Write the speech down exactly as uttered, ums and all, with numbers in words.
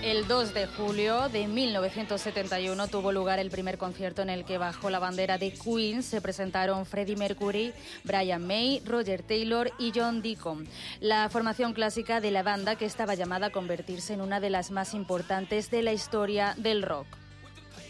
El dos de julio de mil novecientos setenta y uno tuvo lugar el primer concierto en el que bajo la bandera de Queen se presentaron Freddie Mercury, Brian May, Roger Taylor y John Deacon, la formación clásica de la banda que estaba llamada a convertirse en una de las más importantes de la historia del rock.